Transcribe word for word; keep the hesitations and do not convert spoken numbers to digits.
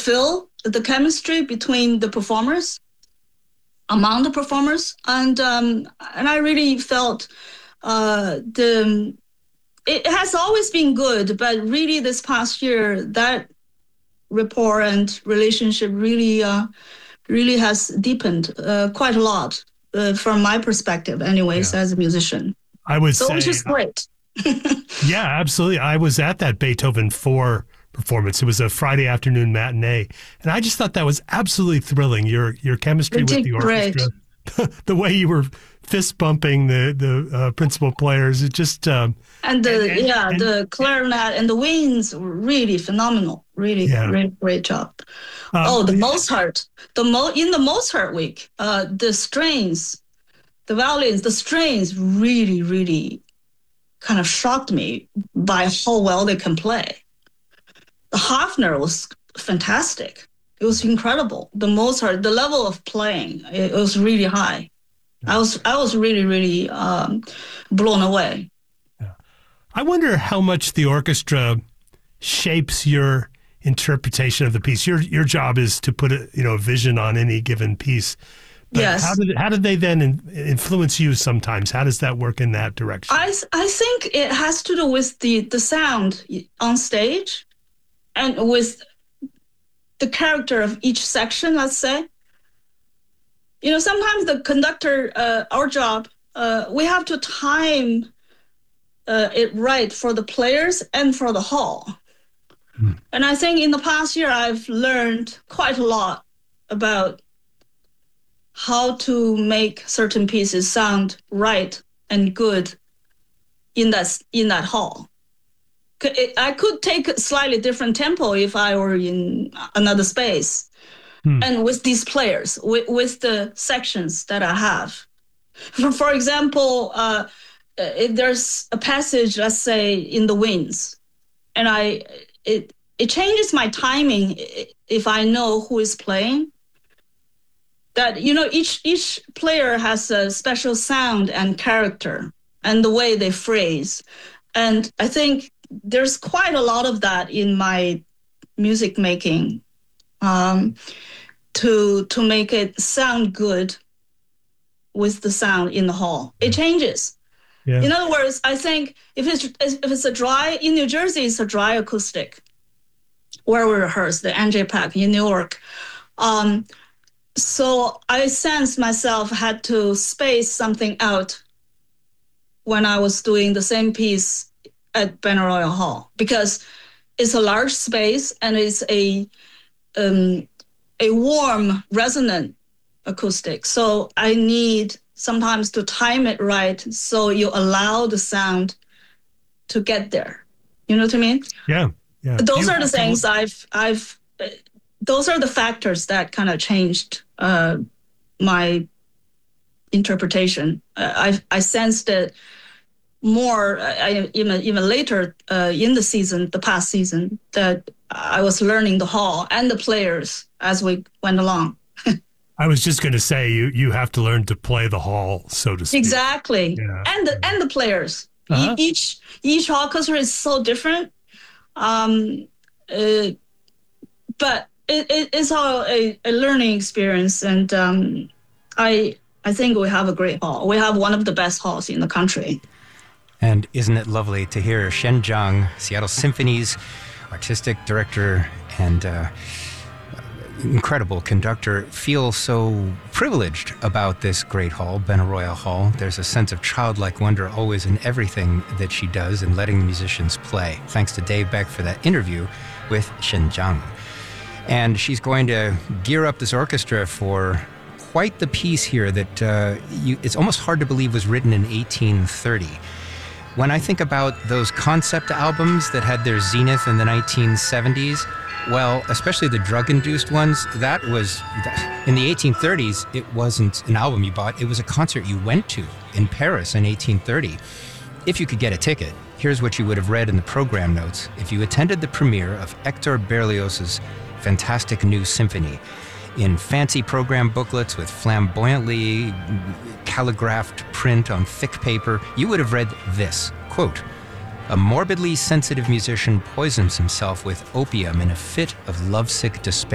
feel the chemistry between the performers, among the performers, and um, and I really felt uh, the it has always been good, but really this past year that rapport and relationship really uh, really has deepened uh, quite a lot uh, from my perspective, anyways, Yeah. as a musician. I would So say, which is great. yeah, absolutely. I was at that Beethoven four performance. It was a Friday afternoon matinee, and I just thought that was absolutely thrilling. Your your chemistry You with did the great. orchestra, the way you were fist bumping the the uh, principal players, it just um, And the and, and, yeah, and, the clarinet and the winds were really phenomenal. Really, yeah. really great job. Um, Oh, the Mozart, the Mo in the Mozart week, uh, the strings, the violins, the strings really, really kind of shocked me by how well they can play. The Hafner was fantastic. It was incredible. The Mozart, the level of playing, it, it was really high. I was I was really, really um, blown away. I wonder how much the orchestra shapes your interpretation of the piece. Your your job is to put a you know a vision on any given piece. But Yes. how did how did they then in, influence you sometimes? How does that work in that direction? I, I think it has to do with the, the sound on stage and with the character of each section, let's say. You know, sometimes the conductor, uh, our job, uh, we have to time uh, it right for the players and for the hall. Hmm. And I think in the past year, I've learned quite a lot about how to make certain pieces sound right and good in that in that hall. I could take a slightly different tempo if I were in another space. Hmm. And with these players, with, with the sections that I have. For, for example, uh, if there's a passage, let's say, in the winds, and I it it changes my timing if I know who is playing. That, you know, each each player has a special sound and character and the way they phrase. And I think there's quite a lot of that in my music making um, to to make it sound good with the sound in the hall. It changes. Yeah. In other words, I think if it's if it's a dry, in New Jersey, it's a dry acoustic, where we rehearse, the N J Pack in New York. Um, So I sensed myself had to space something out when I was doing the same piece at Benaroya Hall, because it's a large space and it's a um, a warm, resonant acoustic. So I need sometimes to time it right so you allow the sound to get there. You know what I mean? Yeah, yeah. Those you are the things to... I've I've. Uh, those are the factors that kind of changed uh, my interpretation. Uh, I I sensed it more I, even even later uh, in the season, the past season, that I was learning the hall and the players as we went along. I was just going to say you you have to learn to play the hall, so to speak. Exactly, yeah. and the and the players. Uh-huh. E- each each orchestra is so different, um, uh, but. It, it, it's all a, a learning experience, and um, I I think we have a great hall. We have one of the best halls in the country. And isn't it lovely to hear Shen Zhang, Seattle Symphony's artistic director and uh, incredible conductor, feel so privileged about this great hall, Benaroya Hall. There's a sense of childlike wonder always in everything that she does and letting the musicians play. Thanks to Dave Beck for that interview with Shen Zhang. And she's going to gear up this orchestra for quite the piece here that uh, you, it's almost hard to believe was written in eighteen thirty. When I think about those concept albums that had their zenith in the nineteen seventies, well, especially the drug-induced ones, that was, in the eighteen thirties, it wasn't an album you bought, it was a concert you went to in Paris in eighteen thirty. If you could get a ticket, here's what you would have read in the program notes if you attended the premiere of Hector Berlioz's fantastic new symphony. In fancy program booklets with flamboyantly calligraphed print on thick paper, you would have read this, quote, "A morbidly sensitive musician poisons himself with opium in a fit of lovesick despair.